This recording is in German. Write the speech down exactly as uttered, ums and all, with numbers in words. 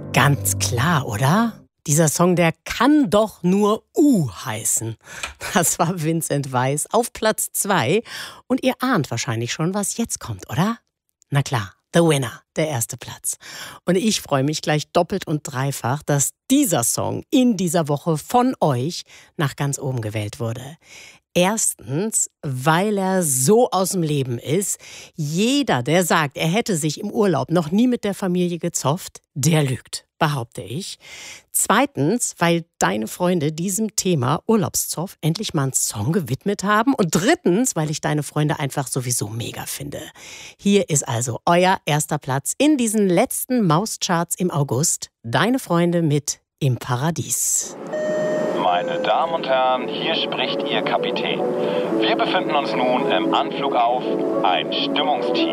Ganz klar, oder? Dieser Song, der kann doch nur U heißen. Das war Vincent Weiss auf Platz zwei. Und ihr ahnt wahrscheinlich schon, was jetzt kommt, oder? Na klar, The Winner, der erste Platz. Und ich freue mich gleich doppelt und dreifach, dass dieser Song in dieser Woche von euch nach ganz oben gewählt wurde. Erstens, weil er so aus dem Leben ist. Jeder, der sagt, er hätte sich im Urlaub noch nie mit der Familie gezofft, der lügt, behaupte ich. Zweitens, weil deine Freunde diesem Thema Urlaubszoff endlich mal einen Song gewidmet haben. Und drittens, weil ich deine Freunde einfach sowieso mega finde. Hier ist also euer erster Platz in diesen letzten Mauscharts im August. Deine Freunde mit Im Paradies. Meine Damen und Herren, hier spricht Ihr Kapitän. Wir befinden uns nun im Anflug auf ein Stimmungstief.